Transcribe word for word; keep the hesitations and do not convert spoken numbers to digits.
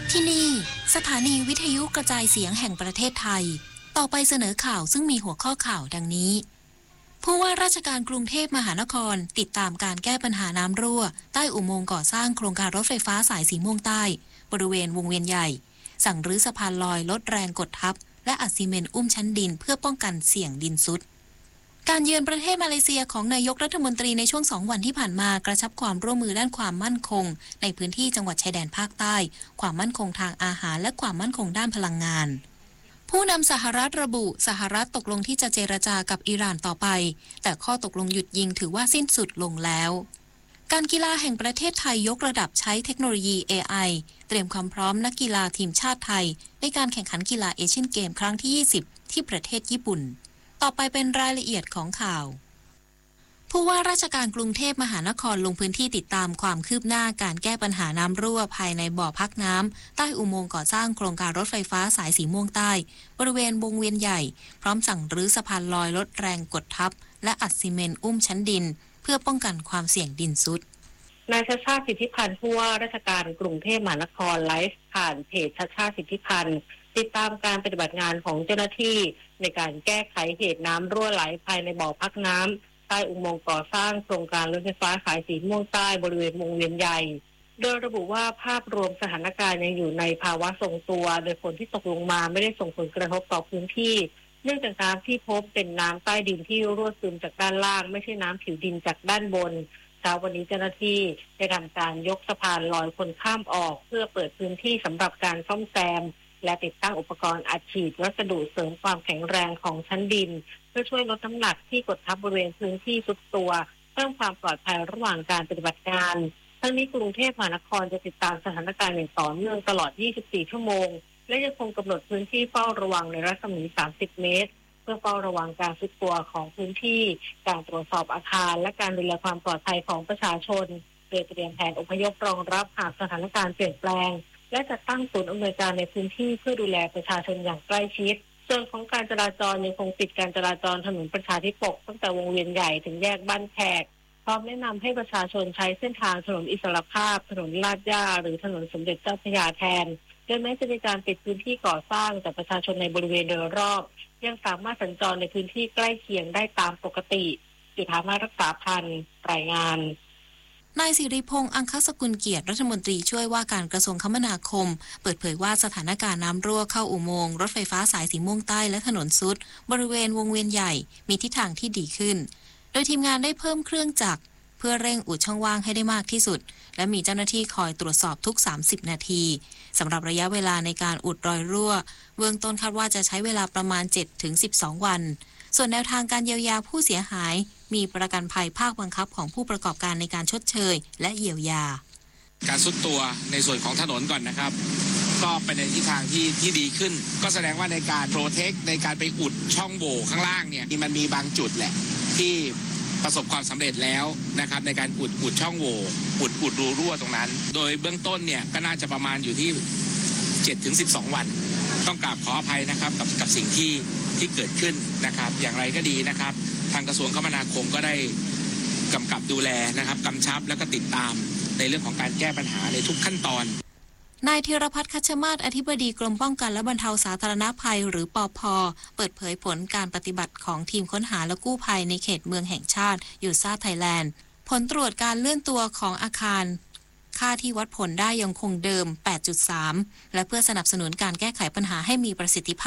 ที่นี่สถานีวิทยุกระจายเสียงแห่งประเทศไทยต่อไปเสนอข่าวซึ่งมีหัวข้อข่าวดังนี้ผู้ว่าราชการกรุงเทพมหานครติดตามการแก้ปัญหาน้ำรั่วใต้อุโมงค์ก่อสร้างโครงการรถไฟฟ้าสายสีม่วงใต้บริเวณวงเวียนใหญ่สั่งรื้อสะพานลอยลดแรงกดทับและอัดซีเมนต์อุ้มชั้นดินเพื่อป้องกันเสี่ยงดินทรุดการเยือนประเทศมาเลเซียของนายกรัฐมนตรีในช่วงสองวันที่ผ่านมากระชับความร่วมมือด้านความมั่นคงในพื้นที่จังหวัดชายแดนภาคใต้ความมั่นคงทางอาหารและความมั่นคงด้านพลังงานผู้นำสหรัฐระบุสหรัฐตกลงที่จะเจรจากับอิหร่านต่อไปแต่ข้อตกลงหยุดยิงถือว่าสิ้นสุดลงแล้วการกีฬาแห่งประเทศไทยยกระดับใช้เทคโนโลยี เอ ไอ เตรียมความพร้อมนักกีฬาทีมชาติไทยในการแข่งขันกีฬาเอเชียนเกมครั้งที่ยี่สิบที่ประเทศญี่ปุ่นต่อไปเป็นรายละเอียดของข่าวผู้ว่าราชการกรุงเทพมหานครลงพื้นที่ติดตามความคืบหน้าการแก้ปัญหาน้ำรั่วภายในบ่อพักน้ำใต้อุโมงค์ก่อสร้างโครงการรถไฟฟ้าสายสีม่วงใต้บริเวณวงเวียนใหญ่พร้อมสั่งรื้อสะพานลอยลดแรงกดทับและอัดซีเมนต์อุ้มชั้นดินเพื่อป้องกันความเสี่ยงดินทรุดนายชาติชาติสิทธิพันธ์ผู้ว่าราชการกรุงเทพมหานครไลฟ์ผ่านเพจชาติชาติสิทธิพันธ์ติดตามการปฏิบัติงานของเจ้าหน้าที่ในการแก้ไขเหตุน้ำรั่วไหลภายในบ่อพักน้ำใต้อุโมงค์ก่อสร้างโครงการรถไฟฟ้าสายสีม่วงใต้บริเวณวงเวียนใหญ่โดยระบุว่าภาพรวมสถานการณ์ยังอยู่ในภาวะทรงตัวโดยฝนที่ตกลงมาไม่ได้ส่งผลกระทบต่อพื้นที่เนื่องจากน้ำที่พบเป็นน้ำใต้ดินที่รั่วซึมจากด้านล่างไม่ใช่น้ำผิวดินจากด้านบนเช้าวันนี้เจ้าหน้าที่ได้ทำการยกสะพานลอยคนข้ามออกเพื่อเปิดพื้นที่สำหรับการซ่อมแซมและติดตั้งอุปกรณ์อัดฉีดวัสดุเสริมความแข็งแรงของชั้นดินเพื่อช่วยลดน้ำหนักที่กดทับบริเวณพื้นที่ทรุดตัวเพิ่มความปลอดภัยระหว่างการปฏิบัติงานทั้งนี้กรุงเทพมหานครจะติดตามสถานการณ์อย่างต่อเนื่องตลอดยี่สิบสี่ชั่วโมงและยังคงกำหนดพื้นที่เฝ้าระวังในรัศมีสามสิบเมตรเพื่อเฝ้าระวังการทรุดตัวของพื้นที่การตรวจสอบอาคารและการดูแลความปลอดภัยของประชาชนโดยเตรียมแผนอพยพรองรับหากสถานการณ์เปลี่ยนแปลงและจะตั้งศูนย์อำนวยการในพื้นที่เพื่อดูแลประชาชนอย่างใกล้ชิดส่วนของการจราจรยังคงปิดการจราจรถนนประชาธิปกตั้งแต่วงเวียนใหญ่ถึงแยกบ้านแขกพร้อมแนะนำให้ประชาชนใช้เส้นทางถนนอิสรภาพถนนลาดย่าหรือถนนสมเด็จเจ้าพระยาแทนโดยแม้จะมีการปิดพื้นที่ก่อสร้างแต่ประชาชนในบริเวณโดยรอบยังสามารถสัญจรในพื้นที่ใกล้เคียงได้ตามปกติจุฑามารักษาพันธ์รายงานนายสิริพงษ์อังคสกุลเกียรติรัฐมนตรีช่วยว่าการกระทรวงคมนาคมเปิดเผยว่าสถานการณ์น้ำรั่วเข้าอุโมงค์รถไฟฟ้าสายสีม่วงใต้และถนนซุดบริเวณวงเวียนใหญ่มีทิศทางที่ดีขึ้นโดยทีมงานได้เพิ่มเครื่องจักรเพื่อเร่งอุดช่องว่างให้ได้มากที่สุดและมีเจ้าหน้าที่คอยตรวจสอบทุกสามสิบนาทีสำหรับระยะเวลาในการอุดรอยรั่วเบื้องต้นคาดว่าจะใช้เวลาประมาณ เจ็ดถึงสิบสอง วันส่วนแนวทางการเยียวยาผู้เสียหายมีประกันภัยภาคบังคับของผู้ประกอบการในการชดเชยและเยียวยาการซุดตัวในส่วนของถนนก่อนนะครับก็เป็นในทิศทางที่ที่ดีขึ้นก็แสดงว่าในการโปรเทคในการไปอุดช่องโหว่ข้างล่างเนี่ยมันมีบางจุดแหละที่ประสบความสำเร็จแล้วนะครับในการอุดอุดช่องโหว่อุดอุดรูรั่วตรงนั้นโดยเบื้องต้นเนี่ยก็น่าจะประมาณอยู่ที่ เจ็ดถึงสิบสอง วันต้องกราบขออภัยนะครับกับกับสิ่งที่ที่เกิดขึ้นนะครับอย่างไรก็ดีนะครับทางกระทรวงคมนาคมก็ได้กำกับดูแลนะครับกำชับแล้วก็ติดตามในเรื่องของการแก้ปัญหาในทุกขั้นตอนนายธีรพัฒน์คัชมาศอธิบดีกรมป้องกันและบรรเทาสาธารณภัยหรือปภ.เปิดเผยผลการปฏิบัติของทีมค้นหาและกู้ภัยในเขตเมืองแห่งชาติยูซ่าไทยแลนด์ผลตรวจการเลื่อนตัวของอาคารค่าที่วัดผลได้ยังคงเดิม แปดจุดสาม และเพื่อสนับสนุนการแก้ไขปัญหาให้มีประสิทธิภาพ